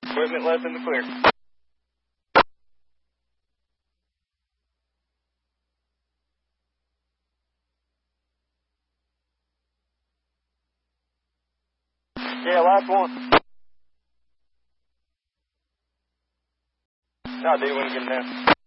Equipment left in the clear. Yeah, last one. I'll do when you get down.